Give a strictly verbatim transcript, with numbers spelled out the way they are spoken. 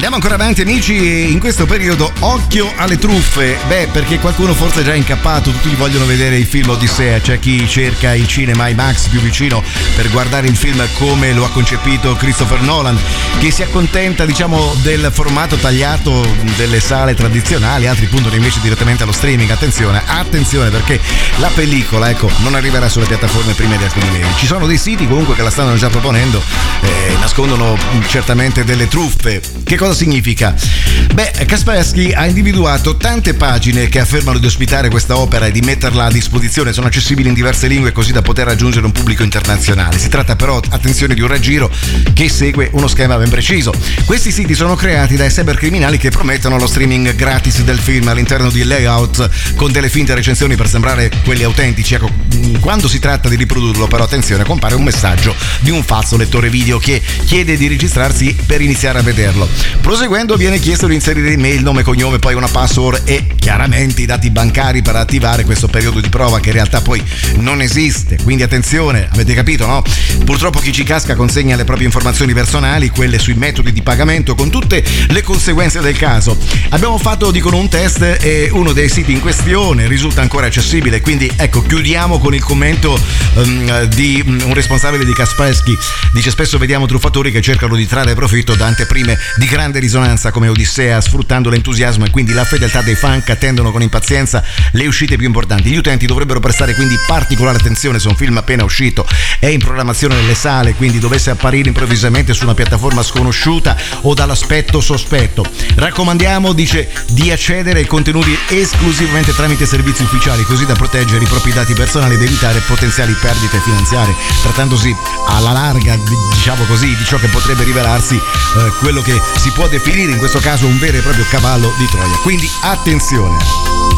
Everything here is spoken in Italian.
Andiamo ancora avanti, amici. In questo periodo occhio alle truffe. Beh, perché qualcuno forse è già incappato. Tutti vogliono vedere il film Odissea. C'è chi cerca il cinema IMAX più vicino per guardare il film come lo ha concepito Christopher Nolan, che si accontenta, diciamo, del formato tagliato delle sale tradizionali. Altri puntano invece direttamente allo streaming. Attenzione, attenzione, perché la pellicola, ecco, non arriverà sulle piattaforme prima di alcuni mesi. Ci sono dei siti comunque che la stanno già proponendo, eh, nascondono certamente delle truffe. Che cosa significa? Beh, Kaspersky ha individuato tante pagine che affermano di ospitare questa opera e di metterla a disposizione. Sono accessibili in diverse lingue così da poter raggiungere un pubblico internazionale. Si tratta però, attenzione, di un raggiro che segue uno schema ben preciso. Questi siti sono creati dai cybercriminali che promettono lo streaming gratis del film all'interno di layout con delle finte recensioni per sembrare quelli autentici. Ecco, quando si tratta di riprodurlo, però, attenzione, compare un messaggio di un falso lettore video che chiede di registrarsi per iniziare a vederlo. Proseguendo viene chiesto di inserire email, nome, cognome, poi una password e chiaramente i dati bancari per attivare questo periodo di prova che in realtà poi non esiste. Quindi attenzione, avete capito, no? Purtroppo chi ci casca consegna le proprie informazioni personali, quelle sui metodi di pagamento, con tutte le conseguenze del caso. Abbiamo fatto, dicono, un test e uno dei siti in questione risulta ancora accessibile. Quindi ecco, chiudiamo con il commento um, di un responsabile di Kaspersky. Dice: spesso vediamo truffatori che cercano di trarre profitto da anteprime di grande risonanza come Odissea, sfruttando l'entusiasmo e quindi la fedeltà dei fan che attendono con impazienza le uscite più importanti. Gli utenti dovrebbero prestare quindi particolare attenzione se un film appena uscito è in programmazione nelle sale, quindi dovesse apparire improvvisamente su una piattaforma sconosciuta o dall'aspetto sospetto. Raccomandiamo, dice, di accedere ai contenuti esclusivamente tramite servizi ufficiali, così da proteggere i propri dati personali ed evitare potenziali perdite finanziarie, trattandosi alla larga, diciamo così, di ciò che potrebbe rivelarsi eh, quello che si può definire in questo caso un vero e proprio cavallo di Troia. Quindi attenzione.